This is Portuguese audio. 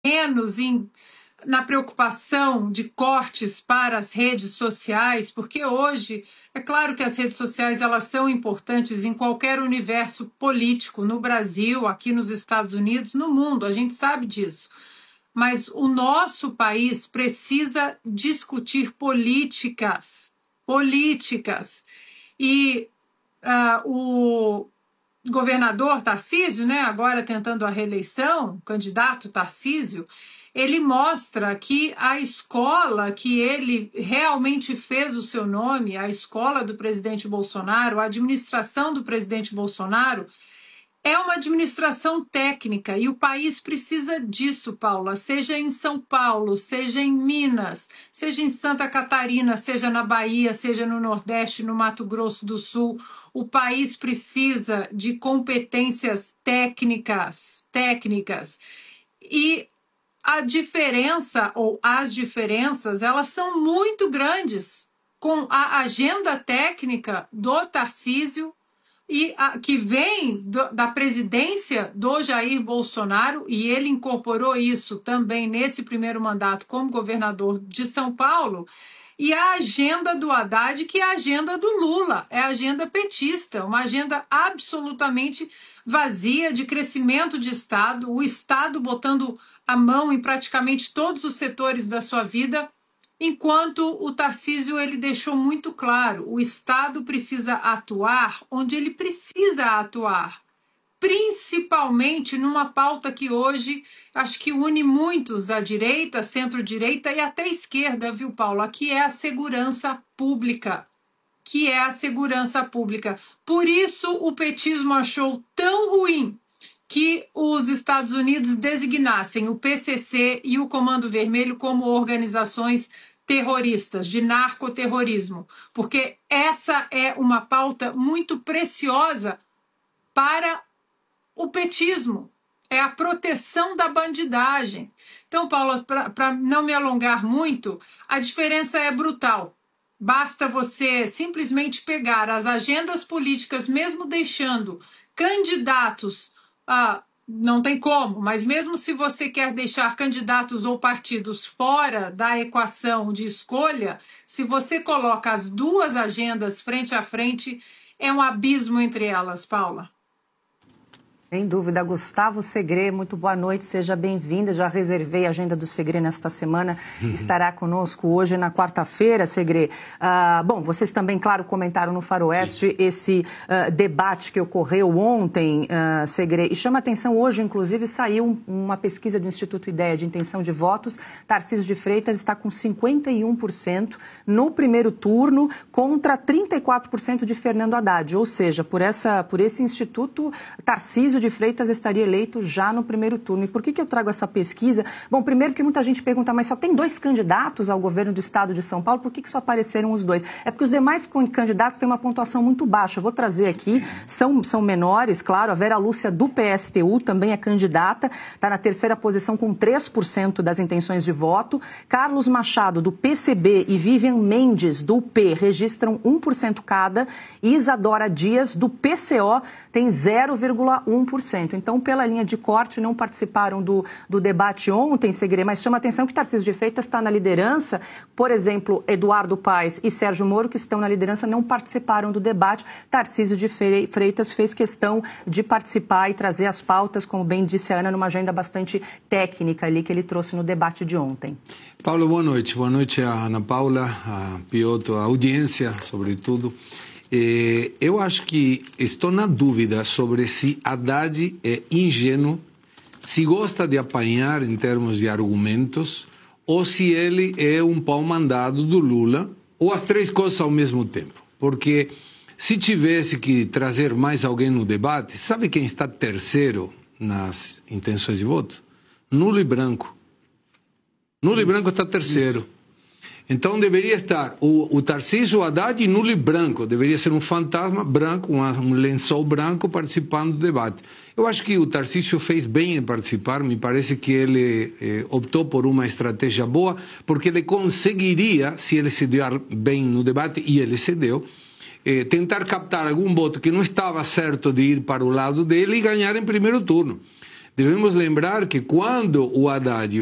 menos na preocupação de cortes para as redes sociais, porque hoje, é claro que as redes sociais elas são importantes em qualquer universo político, no Brasil, aqui nos Estados Unidos, no mundo, a gente sabe disso. Mas o nosso país precisa discutir políticas. E o governador Tarcísio, né, agora tentando a reeleição, o candidato Tarcísio, ele mostra que a escola que ele realmente fez o seu nome, a escola do presidente Bolsonaro, a administração do presidente Bolsonaro, é uma administração técnica e o país precisa disso, Paula, seja em São Paulo, seja em Minas, seja em Santa Catarina, seja na Bahia, seja no Nordeste, no Mato Grosso do Sul. O país precisa de competências técnicas. E a diferença, ou as diferenças, elas são muito grandes com a agenda técnica do Tarcísio e que vem da presidência do Jair Bolsonaro, e ele incorporou isso também nesse primeiro mandato como governador de São Paulo, e a agenda do Haddad, que é a agenda do Lula, é a agenda petista, uma agenda absolutamente vazia de crescimento de Estado, o Estado botando a mão em praticamente todos os setores da sua vida, enquanto o Tarcísio ele deixou muito claro, o Estado precisa atuar onde ele precisa atuar, principalmente numa pauta que hoje acho que une muitos da direita, centro-direita e até esquerda, viu, Paulo? Que é a segurança pública. Por isso o petismo achou tão ruim que os Estados Unidos designassem o PCC e o Comando Vermelho como organizações terroristas, de narcoterrorismo, porque essa é uma pauta muito preciosa para o petismo, é a proteção da bandidagem. Então, Paula, para não me alongar muito, a diferença é brutal. Basta você simplesmente pegar as agendas políticas, mesmo deixando candidatos, não tem como, mas mesmo se você quer deixar candidatos ou partidos fora da equação de escolha, se você coloca as duas agendas frente a frente, é um abismo entre elas, Paula. Sem dúvida. Gustavo Segré, muito boa noite, seja bem-vinda. Já reservei a agenda do Segré nesta semana, estará conosco hoje na quarta-feira, Segré. Bom, vocês também, claro, comentaram no Faroeste esse debate que ocorreu ontem, Segré, e chama atenção, hoje, inclusive, saiu uma pesquisa do Instituto Ideia de Intenção de Votos. Tarcísio de Freitas está com 51% no primeiro turno contra 34% de Fernando Haddad, ou seja, por esse instituto, Tarcísio de Freitas estaria eleito já no primeiro turno. E por que eu trago essa pesquisa? Bom, primeiro que muita gente pergunta, mas só tem 2 candidatos ao governo do estado de São Paulo, por que só apareceram os 2? É porque os demais candidatos têm uma pontuação muito baixa. Eu vou trazer aqui, são menores, claro, a Vera Lúcia do PSTU também é candidata, está na 3ª posição com 3% das intenções de voto. Carlos Machado, do PCB, e Vivian Mendes, do UP, registram 1% cada. E Isadora Dias, do PCO, tem 0,1%. Então, pela linha de corte, não participaram do debate ontem, Segré, mas chama a atenção que Tarcísio de Freitas está na liderança. Por exemplo, Eduardo Paes e Sérgio Moro, que estão na liderança, não participaram do debate. Tarcísio de Freitas fez questão de participar e trazer as pautas, como bem disse a Ana, numa agenda bastante técnica ali que ele trouxe no debate de ontem. Paulo, boa noite. Boa noite a Ana Paula, a Piotr, a audiência, sobretudo. Eu acho que estou na dúvida sobre se Haddad é ingênuo, se gosta de apanhar em termos de argumentos, ou se ele é um pau mandado do Lula, ou as 3 coisas ao mesmo tempo. Porque se tivesse que trazer mais alguém no debate, sabe quem está terceiro nas intenções de voto? Nulo e branco. Nulo e branco está terceiro. Isso. Então deveria estar o Tarcísio, o Haddad e nulo e branco. Deveria ser um fantasma branco, um lençol branco participando do debate. Eu acho que o Tarcísio fez bem em participar. Me parece que ele optou por uma estratégia boa, porque ele conseguiria, se ele se der bem no debate, e ele se deu, tentar captar algum voto que não estava certo de ir para o lado dele e ganhar em primeiro turno. Devemos lembrar que quando o Haddad